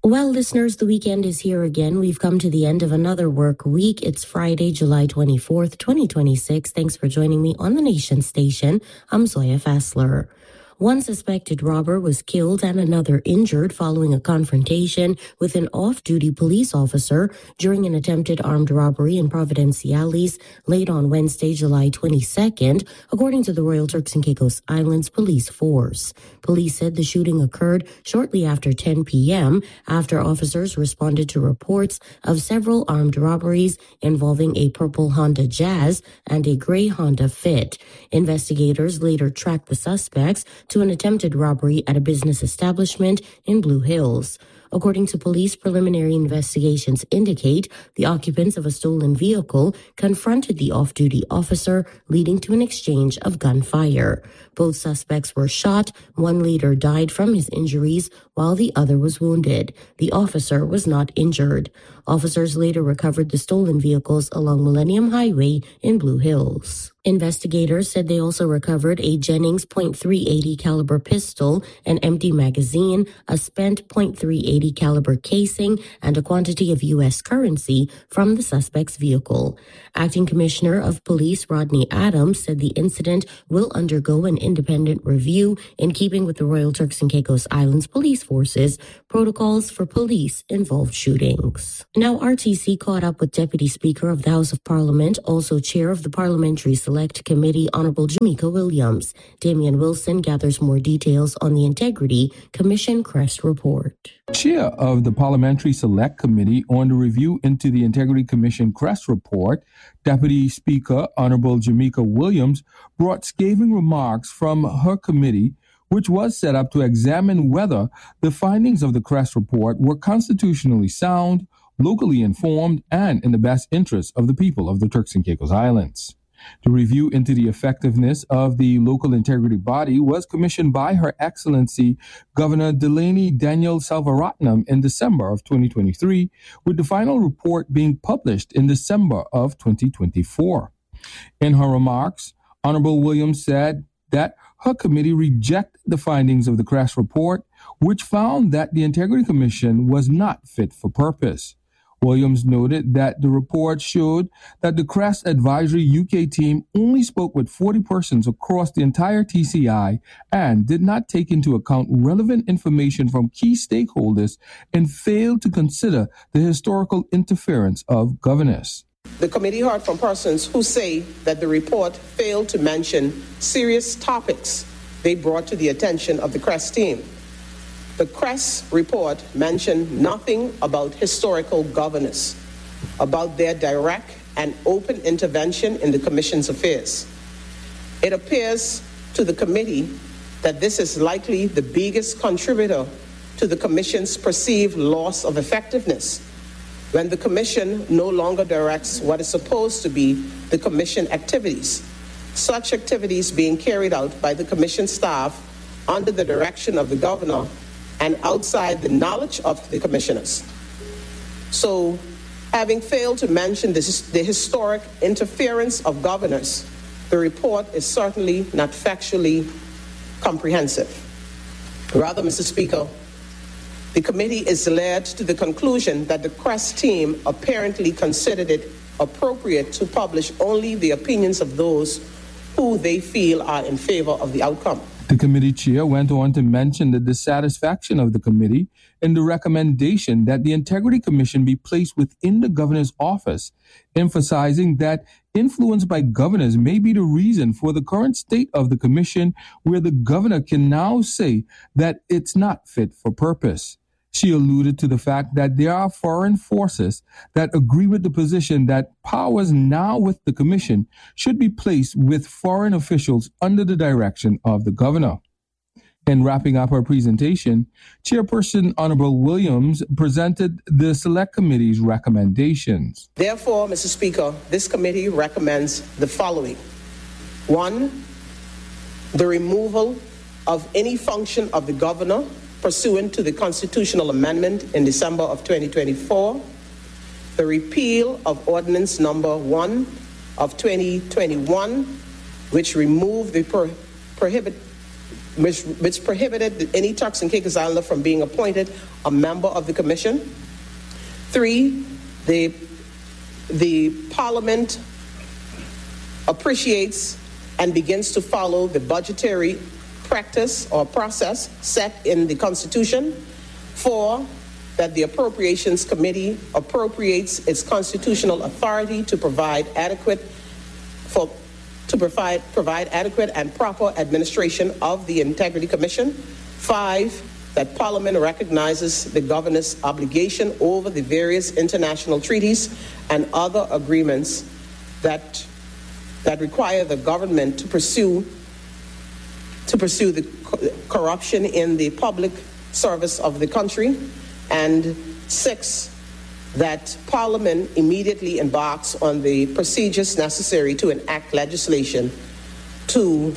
Well, listeners, the weekend is here again. We've come to the end of another work week. It's Friday, July 24th, 2026. Thanks for joining me on the Nation Station. I'm Zoya Fassler. One suspected robber was killed and another injured following a confrontation with an off-duty police officer during an attempted armed robbery in Providenciales late on Wednesday, July 22nd, according to the Royal Turks and Caicos Islands Police Force. Police said the shooting occurred shortly after 10 p.m. after officers responded to reports of several armed robberies involving a purple Honda Jazz and a gray Honda Fit. Investigators later tracked the suspects to an attempted robbery at a business establishment in Blue Hills. According to police, preliminary investigations indicate the occupants of a stolen vehicle confronted the off-duty officer, leading to an exchange of gunfire. Both suspects were shot. One later died from his injuries, while the other was wounded. The officer was not injured. Officers later recovered the stolen vehicles along Millennium Highway in Blue Hills. Investigators said they also recovered a Jennings .380 caliber pistol, an empty magazine, a spent .380 caliber casing, and a quantity of U.S. currency from the suspect's vehicle. Acting Commissioner of Police Rodney Adams said the incident will undergo an independent review in keeping with the Royal Turks and Caicos Islands Police Force's protocols for police-involved shootings. Now, RTC caught up with Deputy Speaker of the House of Parliament, also Chair of the Parliamentary Select Committee, Honorable Jamaica Williams. Damian Wilson gathers more details on the Integrity Commission CREST report. Chair of the Parliamentary Select Committee on the review into the Integrity Commission CREST report, Deputy Speaker Honorable Jamaica Williams brought scathing remarks from her committee, which was set up to examine whether the findings of the CREST report were constitutionally sound, locally informed, and in the best interest of the people of the Turks and Caicos Islands. The review into the effectiveness of the local integrity body was commissioned by Her Excellency Governor Delaney Daniel Selvaratnam in December of 2023, with the final report being published in December of 2024. In her remarks, Honorable Williams said that her committee rejected the findings of the CREST report, which found that the Integrity Commission was not fit for purpose. Williams noted that the report showed that the CREST Advisory UK team only spoke with 40 persons across the entire TCI and did not take into account relevant information from key stakeholders and failed to consider the historical interference of governors. The committee heard from persons who say that the report failed to mention serious topics they brought to the attention of the CREST team. The CREST report mentioned nothing about historical governance, about their direct and open intervention in the Commission's affairs. It appears to the committee that this is likely the biggest contributor to the Commission's perceived loss of effectiveness, when the Commission no longer directs what is supposed to be the Commission activities, such activities being carried out by the Commission staff under the direction of the Governor and outside the knowledge of the Commissioners. So, having failed to mention the historic interference of governors, the report is certainly not factually comprehensive. Rather, Mr. Speaker, the committee is led to the conclusion that the CREST team apparently considered it appropriate to publish only the opinions of those who they feel are in favor of the outcome. The committee chair went on to mention the dissatisfaction of the committee in the recommendation that the Integrity Commission be placed within the governor's office, emphasizing that influence by governors may be the reason for the current state of the commission, where the governor can now say that it's not fit for purpose. She alluded to the fact that there are foreign forces that agree with the position that powers now with the commission should be placed with foreign officials under the direction of the governor. In wrapping up her presentation, Chairperson Honorable Williams presented the Select Committee's recommendations. Therefore, Mr. Speaker, this committee recommends the following. 1, the removal of any function of the governor pursuant to the constitutional amendment in December of 2024, the repeal of Ordinance Number 1 of 2021, which removed the which prohibited any Turks and Caicos Islander from being appointed a member of the commission. 3, the Parliament appreciates and begins to follow the budgetary practice or process set in the Constitution. 4, that the Appropriations Committee appropriates its constitutional authority to provide adequate and proper administration of the Integrity Commission. 5, that Parliament recognizes the governor's obligation over the various international treaties and other agreements that require the government to pursue the corruption in the public service of the country. And 6, that Parliament immediately embarks on the procedures necessary to enact legislation to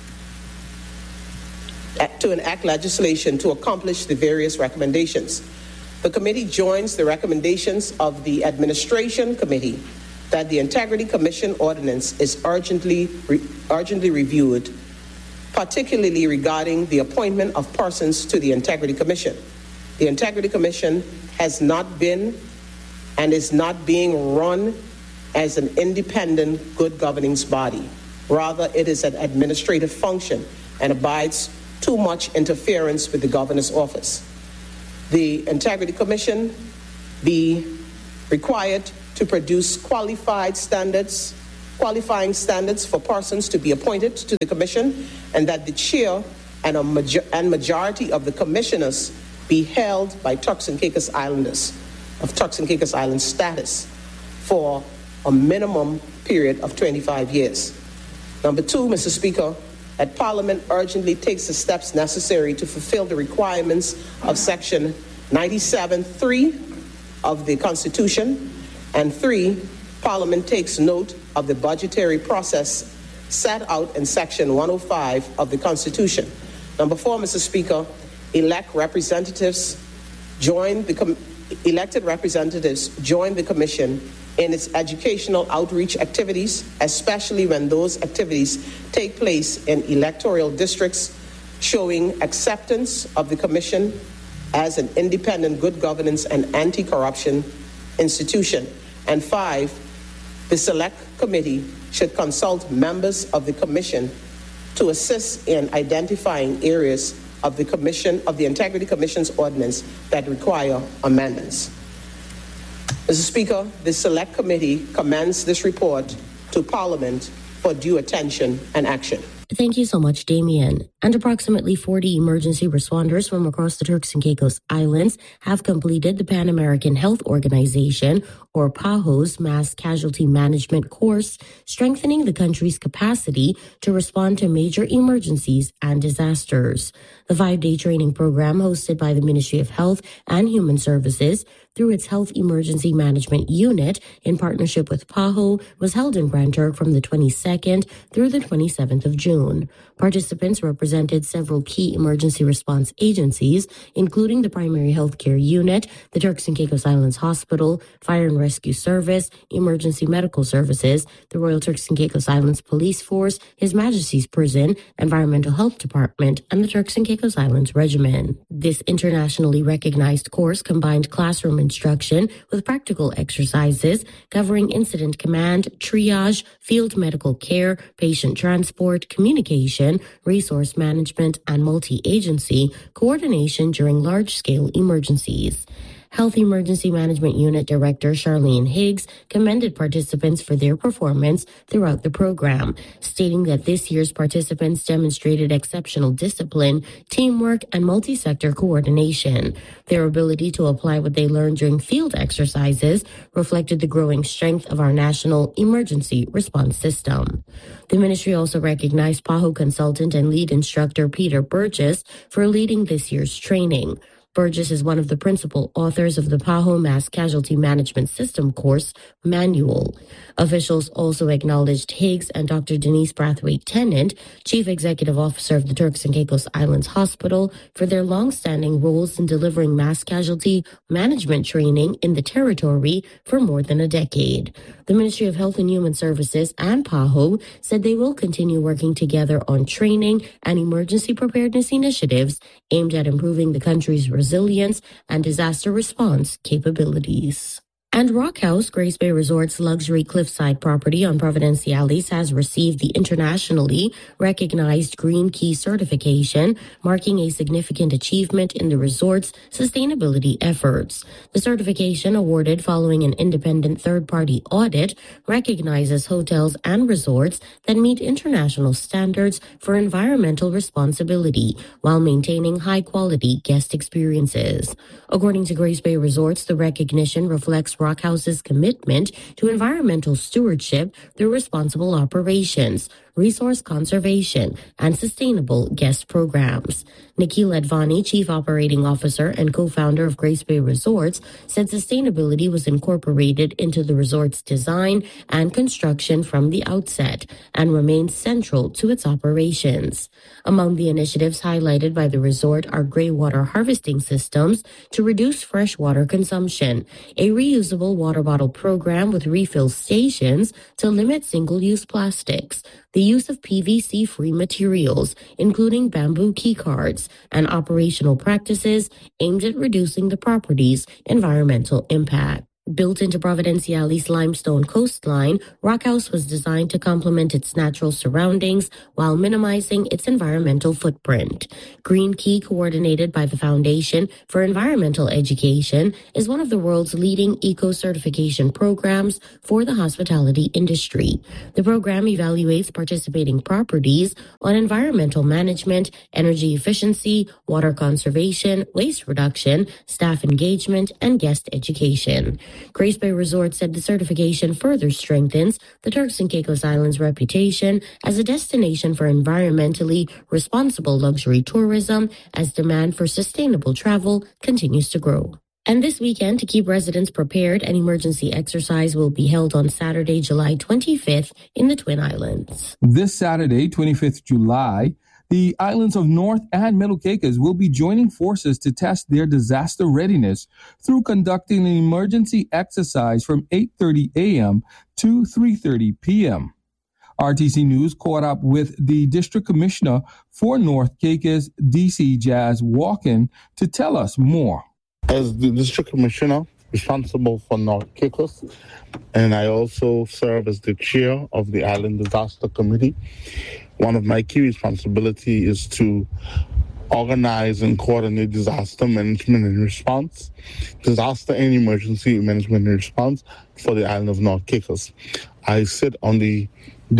accomplish the various recommendations. The committee joins the recommendations of the Administration Committee that the Integrity Commission ordinance is urgently reviewed, particularly regarding the appointment of persons to the Integrity Commission. The Integrity Commission has not been and is not being run as an independent good governance body. Rather, it is an administrative function and abides too much interference with the governor's office. The Integrity Commission be required to produce qualifying standards for persons to be appointed to the commission, and that the chair and majority of the commissioners be held by Turks and Caicos Islanders of Turks and Caicos Island status for a minimum period of 25 years. Number 2, Mr. Speaker, that Parliament urgently takes the steps necessary to fulfill the requirements of Section 97(3) of the Constitution. And 3, Parliament takes note of the budgetary process set out in Section 105 of the Constitution. Number 4, Mr. Speaker, elected representatives join the commission in its educational outreach activities, especially when those activities take place in electoral districts, showing acceptance of the commission as an independent good governance and anti-corruption institution. And 5, the Select Committee should consult members of the commission to assist in identifying areas of the Integrity Commission's ordinance that require amendments. Mr. Speaker, the Select Committee commends this report to Parliament for due attention and action. Thank you so much, Damien. And approximately 40 emergency responders from across the Turks and Caicos Islands have completed the Pan American Health Organization, or PAHO's, Mass Casualty Management course, strengthening the country's capacity to respond to major emergencies and disasters. The 5-day training program, hosted by the Ministry of Health and Human Services through its Health Emergency Management Unit in partnership with PAHO, was held in Grand Turk from the 22nd through the 27th of June. Participants represented several key emergency response agencies, including the Primary Healthcare Unit, the Turks and Caicos Islands Hospital, Fire and Rescue Service, Emergency Medical Services, the Royal Turks and Caicos Islands Police Force, His Majesty's Prison, Environmental Health Department, and the Turks and Caicos Islands Regiment. This internationally recognized course combined classroom instruction with practical exercises covering incident command, triage, field medical care, patient transport, communication, resource management, and multi-agency coordination during large-scale emergencies. Health Emergency Management Unit Director Charlene Higgs commended participants for their performance throughout the program, stating that this year's participants demonstrated exceptional discipline, teamwork, and multi-sector coordination. Their ability to apply what they learned during field exercises reflected the growing strength of our national emergency response system. The ministry also recognized PAHO consultant and lead instructor Peter Burgess for leading this year's training. Burgess is one of the principal authors of the PAHO Mass Casualty Management System course manual. Officials also acknowledged Higgs and Dr. Denise Brathwaite-Tennant, Chief Executive Officer of the Turks and Caicos Islands Hospital, for their long-standing roles in delivering mass casualty management training in the territory for more than a decade. The Ministry of Health and Human Services and PAHO said they will continue working together on training and emergency preparedness initiatives aimed at improving the country's resilience and disaster response capabilities. And Rock House, Grace Bay Resort's luxury cliffside property on Providenciales, has received the internationally recognized Green Key certification, marking a significant achievement in the resort's sustainability efforts. The certification, awarded following an independent third-party audit, recognizes hotels and resorts that meet international standards for environmental responsibility while maintaining high-quality guest experiences. According to Grace Bay Resorts, the recognition reflects Rock House's commitment to environmental stewardship through responsible operations, resource conservation, and sustainable guest programs. Nikhil Advani, Chief Operating Officer and co-founder of Grace Bay Resorts, said sustainability was incorporated into the resort's design and construction from the outset and remains central to its operations. Among the initiatives highlighted by the resort are gray water harvesting systems to reduce freshwater consumption, a reusable water bottle program with refill stations to limit single-use plastics, the use of PVC-free materials, including bamboo key cards, and operational practices aimed at reducing the property's environmental impact. Built into Providenciales' limestone coastline, Rock House was designed to complement its natural surroundings while minimizing its environmental footprint. Green Key, coordinated by the Foundation for Environmental Education, is one of the world's leading eco-certification programs for the hospitality industry. The program evaluates participating properties on environmental management, energy efficiency, water conservation, waste reduction, staff engagement, and guest education. Grace Bay Resort said the certification further strengthens the Turks and Caicos Islands' reputation as a destination for environmentally responsible luxury tourism as demand for sustainable travel continues to grow. And this weekend, to keep residents prepared, an emergency exercise will be held on Saturday, July 25th in the Twin Islands. This Saturday, 25th July, the islands of North and Middle Caicos will be joining forces to test their disaster readiness through conducting an emergency exercise from 8:30 a.m. to 3:30 p.m. RTC News caught up with the District Commissioner for North Caicos, DC Jazz Walken, to tell us more. As the District Commissioner responsible for North Caicos, and I also serve as the chair of the Island Disaster Committee, one of my key responsibilities is to organize and coordinate disaster management and response, disaster and emergency management and response for the island of North Caicos. I sit on the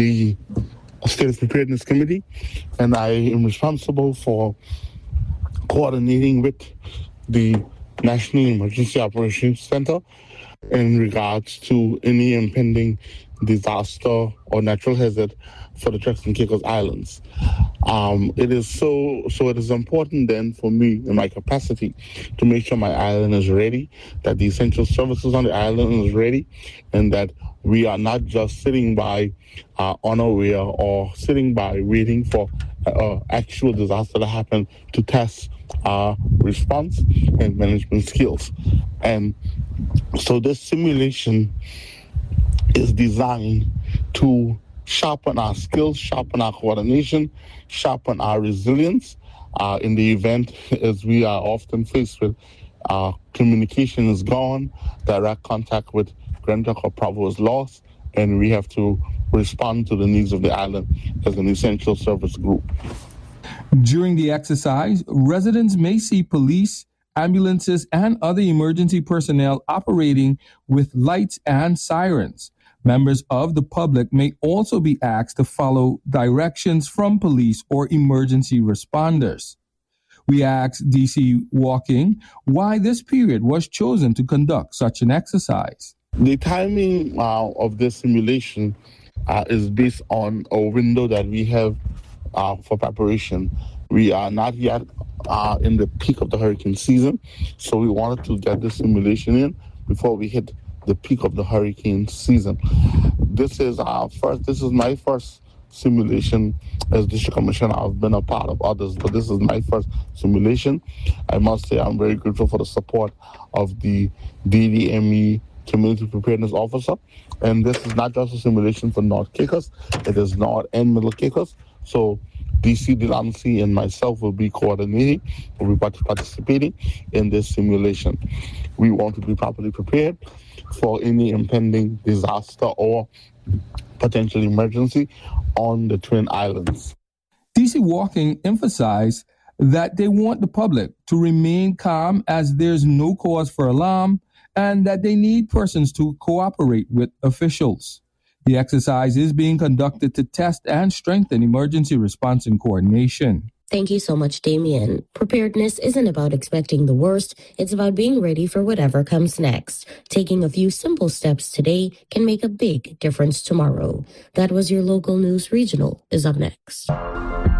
State of Preparedness Committee, and I am responsible for coordinating with the National Emergency Operations Center in regards to any impending disaster or natural hazard for the Turks and Caicos Islands. It is important then for me in my capacity to make sure my island is ready, that the essential services on the island is ready, and that we are not just sitting by unaware or sitting by waiting for actual disaster to happen to test our response and management skills. And so this simulation is designed to sharpen our skills, sharpen our coordination, sharpen our resilience in the event, as we are often faced with, communication is gone, direct contact with Grand Turk or Provo is lost, and we have to respond to the needs of the island as an essential service group. During the exercise, residents may see police, ambulances, and other emergency personnel operating with lights and sirens. Members of the public may also be asked to follow directions from police or emergency responders. We asked DC Walken why this period was chosen to conduct such an exercise. The timing of this simulation is based on a window that we have for preparation. We are not yet in the peak of the hurricane season. So we wanted to get this simulation in before we hit the peak of the hurricane season. This is my first simulation as district commissioner. I've been a part of others, but this is my first simulation. I must say I'm very grateful for the support of the DDME Community Preparedness Officer. And this is not just a simulation for North Caicos, it is North and Middle Caicos. So DC Delancey and myself will be coordinating, will be participating in this simulation. We want to be properly prepared for any impending disaster or potential emergency on the Twin Islands. DC Walking emphasized that they want the public to remain calm as there's no cause for alarm and that they need persons to cooperate with officials. The exercise is being conducted to test and strengthen emergency response and coordination. Thank you so much, Damien. Preparedness isn't about expecting the worst. It's about being ready for whatever comes next. Taking a few simple steps today can make a big difference tomorrow. That was your local news. Regional is up next.